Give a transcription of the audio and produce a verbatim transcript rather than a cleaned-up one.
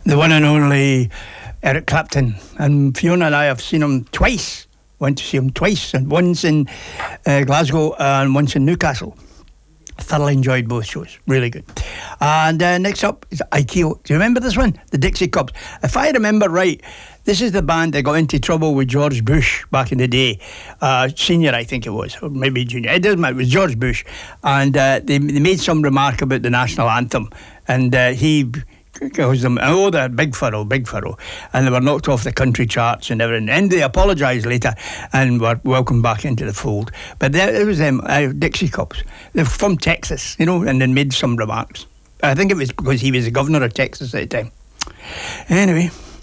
the one and only Eric Clapton. And Fiona and I have seen him twice. Went to see him twice, and once in uh, Glasgow and once in Newcastle. Thoroughly enjoyed both shows. Really good. And uh, next up is Aikio. Do you remember this one? The Dixie Cups. If I remember right, this is the band that got into trouble with George Bush back in the day. Uh, senior, I think it was, or maybe junior. It doesn't matter. It was George Bush. And uh, they, they made some remark about the national anthem. And uh, he... caused them, oh, they're big furrow, big furrow, and they were knocked off the country charts and everything. And they apologised later and were welcomed back into the fold. But there it was them, uh, Dixie Cups. They're from Texas, you know, and then made some remarks. I think it was because he was the governor of Texas at the time. Anyway.